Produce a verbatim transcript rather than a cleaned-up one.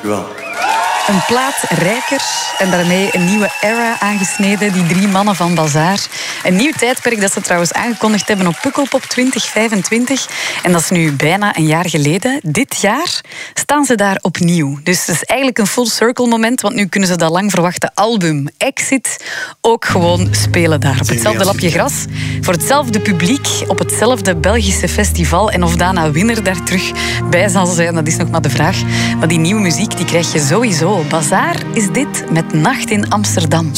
u wel. Een plaat rijker en daarmee een nieuwe era aangesneden. Die drie mannen van Bazaar. Een nieuw tijdperk dat ze trouwens aangekondigd hebben op Pukkelpop twintig vijfentwintig. En dat is nu bijna een jaar geleden. Dit jaar staan ze daar opnieuw. Dus het is eigenlijk een full circle moment, want nu kunnen ze dat lang verwachte album Exit ook gewoon spelen daar. Op hetzelfde lapje gras, voor hetzelfde publiek, op hetzelfde Belgische festival. En of Dana Winner daar terug bij zal zijn, dat is nog maar de vraag. Maar die nieuwe muziek die krijg je sowieso. Bazaar is dit met Nacht in Amsterdam.